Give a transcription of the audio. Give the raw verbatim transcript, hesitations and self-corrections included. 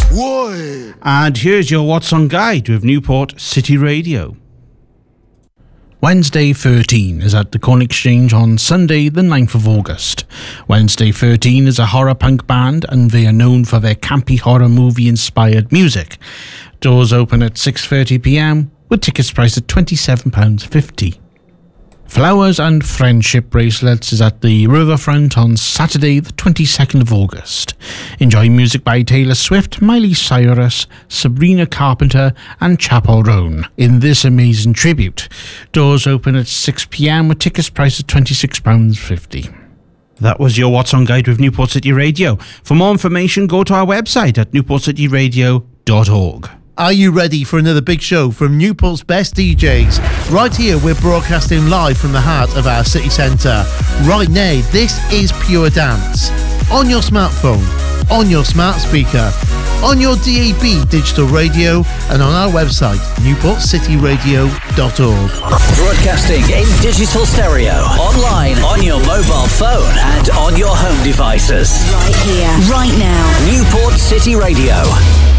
Why? And here's your What's On Guide with Newport City Radio. Wednesday thirteen is at the Corn Exchange on Sunday the ninth of August. Wednesday thirteen is a horror punk band and they are known for their campy horror movie inspired music. Doors open at six thirty p m with tickets priced at twenty-seven pounds fifty. Flowers and Friendship Bracelets is at the Riverfront on Saturday the twenty-second of August. Enjoy music by Taylor Swift, Miley Cyrus, Sabrina Carpenter and Chappell Roan in this amazing tribute. Doors open at six p m with tickets priced at twenty-six pounds fifty. That was your What's On Guide with Newport City Radio. For more information, go to our website at newport city radio dot org. Are you ready for another big show from Newport's best D Js? Right here, we're broadcasting live from the heart of our city centre. Right now, this is Pure Dance. On your smartphone, on your smart speaker, on your D A B digital radio, and on our website, newport city radio dot org. Broadcasting in digital stereo, online, on your mobile phone, and on your home devices. Right here, right now. Newport City Radio.